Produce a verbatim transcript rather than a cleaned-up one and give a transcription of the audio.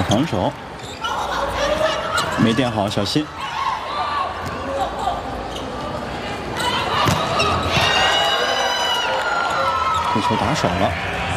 防守，没垫好，小心。这球打手了。